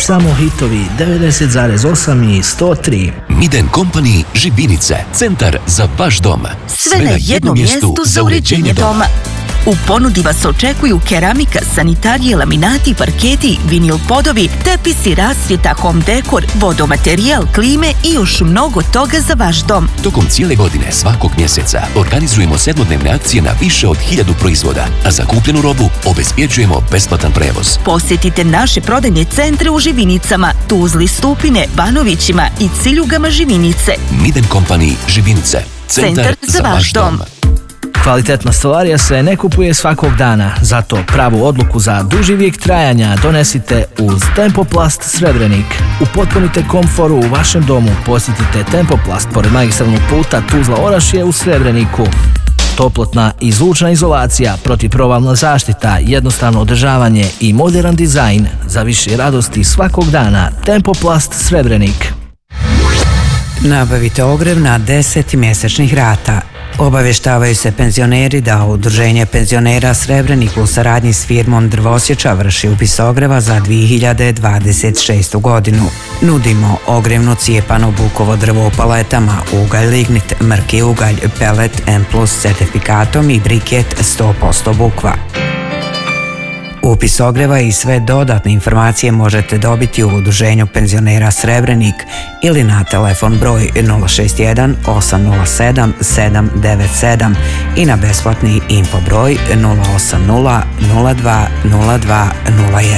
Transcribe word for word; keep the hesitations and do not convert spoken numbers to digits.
Samo hitovi devedeset zarez osam i sto tri. Miden Company Žibinice, centar za vaš dom. Sve na jednom mjestu za uređenje doma. U ponudi vas očekuju keramika, sanitarije, laminati, parketi, vinil podovi, tepisi, rasvjeta, home dekor, vodomaterijal, klime i još mnogo toga za vaš dom. Tokom cijele godine svakog mjeseca organizujemo sedmodnevne akcije na više od hiljadu proizvoda, a za kupljenu robu obezbjeđujemo besplatan prevoz. Posjetite naše prodajne centre u Živinicama, Tuzli, Stupine, Banovićima i Ciljugama Živinice. Miden Company Živinice, centar, Centar za vaš dom. Kvalitetna stolarija se ne kupuje svakog dana, zato pravu odluku za duži vijek trajanja donesite uz Tempoplast Srebrenik. Upotpunite komfor u vašem domu, posjetite Tempoplast pored magistralnog puta Tuzla-Orašje u Srebreniku. Toplotna i zvučna izolacija, protivprovalna zaštita, jednostavno održavanje i moderan dizajn za više radosti svakog dana. Tempoplast Srebrenik. Nabavite ogrev na deset mjesečnih rata. Obavještavaju se penzioneri da Udruženje penzionera Srebrenik u saradnji s firmom Drvosječa vrši upis ogreva za dvije hiljade dvadeset šestu godinu. Nudimo ogrevno cijepano bukovo drvo u paletama, ugalj lignit, mrki ugalj, pelet M plus certifikatom i briket sto posto bukva. Upis ogreva i sve dodatne informacije možete dobiti u Udruženju penzionera Srebrenik ili na telefon broj nula šest jedan osam nula sedam sedam devet sedam i na besplatni info broj nula osam nula nula dva nula dva nula jedan.